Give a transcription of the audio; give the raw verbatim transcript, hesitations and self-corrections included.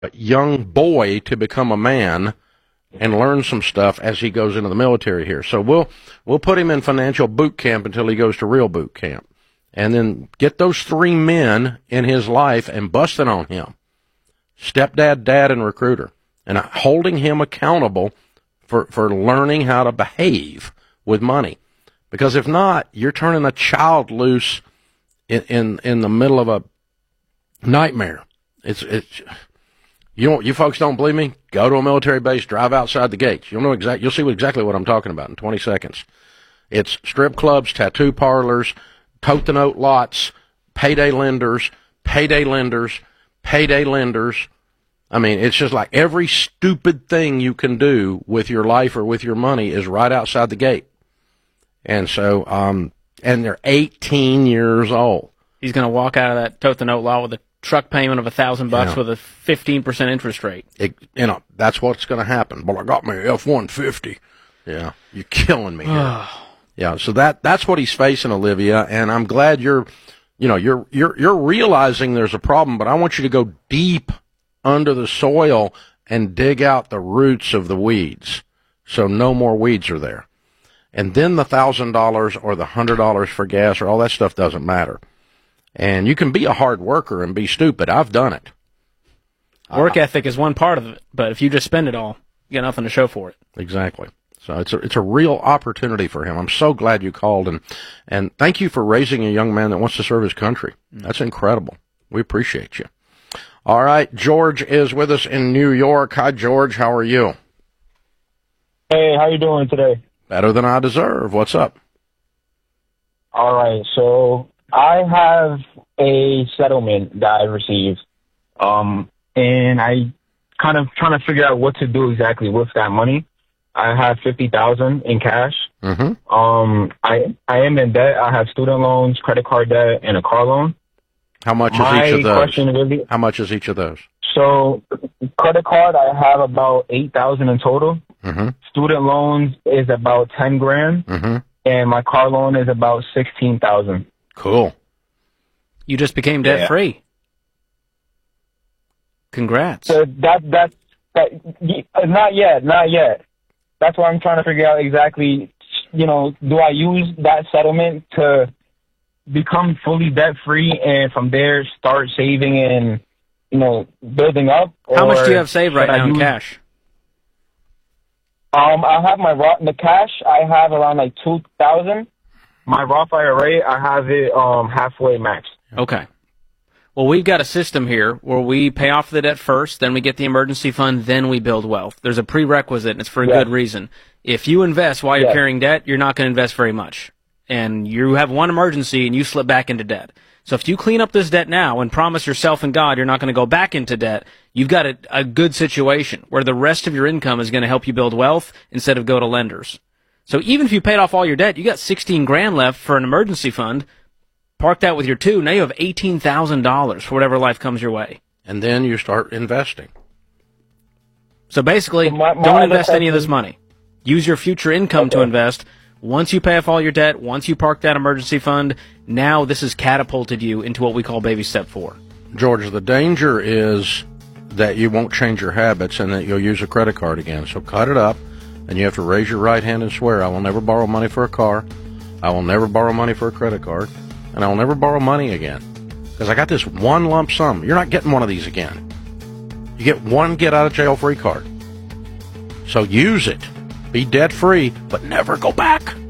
young boy to become a man and learn some stuff as he goes into the military here. So we'll we'll put him in financial boot camp until he goes to real boot camp, and then get those three men in his life and busting on him, stepdad, dad, and recruiter, and holding him accountable for, for learning how to behave with money. Because if not, you're turning a child loose in in, in the middle of a nightmare. It's it's you don't you folks don't believe me? Go to a military base, drive outside the gates. You'll know exact. You'll see what, exactly what I'm talking about in twenty seconds. It's strip clubs, tattoo parlors, tote the note lots, payday lenders, payday lenders, payday lenders. I mean, it's just like every stupid thing you can do with your life or with your money is right outside the gate. And so, um, and they're eighteen years old. He's going to walk out of that tote the note law with a truck payment of a thousand bucks Yeah. with a fifteen percent interest rate. It, you know, that's what's going to happen. Well, I got my F one fifty. Yeah, you're killing me here. Yeah, so that that's what he's facing, Olivia, and I'm glad you're, you know, you're you're you're realizing there's a problem, but I want you to go deep under the soil and dig out the roots of the weeds, so no more weeds are there. And then the thousand dollars or the hundred dollars for gas or all that stuff doesn't matter. And you can be a hard worker and be stupid. I've done it. Work ethic is one part of it, but if you just spend it all, you got nothing to show for it. Exactly. So it's a, it's a real opportunity for him. I'm so glad you called, and, and thank you for raising a young man that wants to serve his country. That's incredible. We appreciate you. All right, George is with us in New York. Hi, George. How are you? Hey, how you doing today? Better than I deserve. What's up? All right, so I have a settlement that I received, um, and I kind of trying to figure out what to do exactly with that money. I have fifty thousand in cash. Mm-hmm. Um, I I am in debt. I have student loans, credit card debt, and a car loan. How much My is each of those? question really, How much is each of those? So, credit card, I have about eight thousand in total. Mm-hmm. Student loans is about ten grand, Mm-hmm. and my car loan is about sixteen thousand. Cool. You just became debt free. Congrats. So that that that y- not yet, not yet. That's why I'm trying to figure out exactly. You know, do I use that settlement to become fully debt free, and from there start saving and, you know, building up? How much or do you have saved right should I now in use- cash? Um, I have my Roth, the cash. I have around like two thousand. My Roth I R A, I have it um halfway maxed. Okay. Well, we've got a system here where we pay off the debt first, then we get the emergency fund, then we build wealth. There's a prerequisite, and it's for a Yeah. good reason. If you invest while you're Yeah. carrying debt, you're not going to invest very much. And you have one emergency, and you slip back into debt. So if you clean up this debt now and promise yourself and God you're not going to go back into debt, you've got a, a good situation where the rest of your income is going to help you build wealth instead of go to lenders. So even if you paid off all your debt, you got sixteen grand left for an emergency fund. Park that with your two. Now you have eighteen thousand dollars for whatever life comes your way. And then you start investing. So basically, So my- my don't other invest any of question- this money. Use your future income to Okay. invest. Once you pay off all your debt, once you park that emergency fund, now this has catapulted you into what we call baby step four. George, the danger is that you won't change your habits and that you'll use a credit card again. So cut it up, and you have to raise your right hand and swear, I will never borrow money for a car, I will never borrow money for a credit card, and I will never borrow money again. Because I got this one lump sum. You're not getting one of these again. You get one get-out-of-jail-free card. So use it. Be debt-free, but never go back.